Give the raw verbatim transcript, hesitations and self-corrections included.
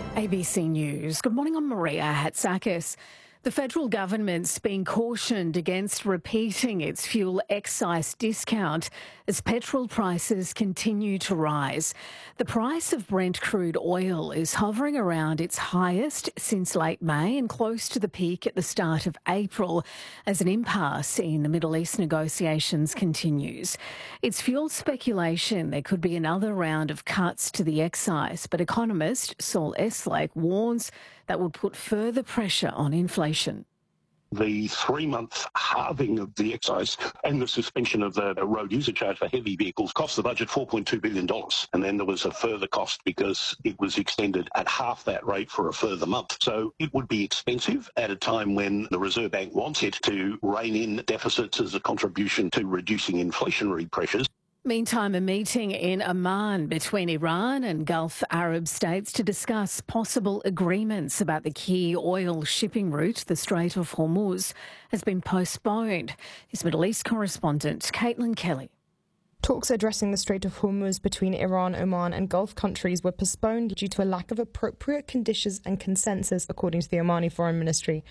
A B C News. Good morning, I'm Maria Hatzakis. The federal government's been cautioned against repeating its fuel excise discount as petrol prices continue to rise. The price of Brent crude oil is hovering around its highest since late May and close to the peak at the start of April as an impasse in the Middle East negotiations continues. It's fueled speculation there could be another round of cuts to the excise, but economist Saul Eslake warns that will put further pressure on inflation. The three-month halving of the excise and the suspension of the road user charge for heavy vehicles cost the budget four point two billion dollars. And then there was a further cost because it was extended at half that rate for a further month. So it would be expensive at a time when the Reserve Bank wants it to rein in deficits as a contribution to reducing inflationary pressures. Meantime, a meeting in Oman between Iran and Gulf Arab states to discuss possible agreements about the key oil shipping route, the Strait of Hormuz, has been postponed. His Middle East correspondent, Caitlin Kelly. Talks addressing the Strait of Hormuz between Iran, Oman and Gulf countries were postponed due to a lack of appropriate conditions and consensus, according to the Omani Foreign Ministry.